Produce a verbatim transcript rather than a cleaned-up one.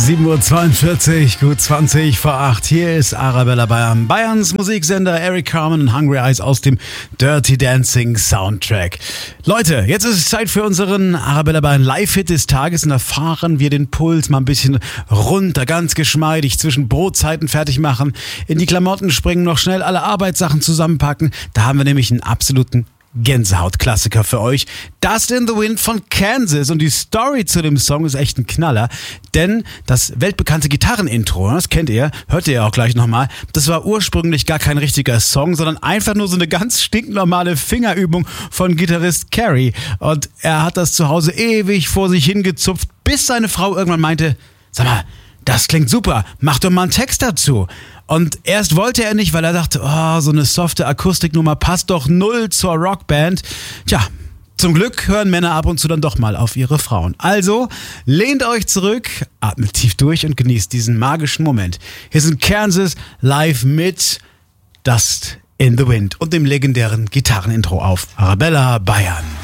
sieben Uhr zweiundvierzig, gut zwanzig vor acht. Hier ist Arabella Bayern, Bayerns Musiksender. Eric Carmen und Hungry Eyes aus dem Dirty Dancing Soundtrack. Leute, jetzt ist es Zeit für unseren Arabella Bayern Live-Hit des Tages und da fahren wir den Puls mal ein bisschen runter, ganz geschmeidig zwischen Brotzeiten fertig machen, in die Klamotten springen, noch schnell alle Arbeitssachen zusammenpacken. Da haben wir nämlich einen absoluten Gänsehaut-Klassiker für euch. Dust in the Wind von Kansas. Und die Story zu dem Song ist echt ein Knaller, denn das weltbekannte Gitarrenintro, das kennt ihr, hört ihr ja auch gleich nochmal, das war ursprünglich gar kein richtiger Song, sondern einfach nur so eine ganz stinknormale Fingerübung von Gitarrist Carey. Und er hat das zu Hause ewig vor sich hingezupft, bis seine Frau irgendwann meinte, sag mal, das klingt super, mach doch mal einen Text dazu. Und erst wollte er nicht, weil er dachte, oh, so eine softe Akustiknummer passt doch null zur Rockband. Tja, zum Glück hören Männer ab und zu dann doch mal auf ihre Frauen. Also, lehnt euch zurück, atmet tief durch und genießt diesen magischen Moment. Hier sind Kansas live mit Dust in the Wind und dem legendären Gitarrenintro auf Arabella Bayern.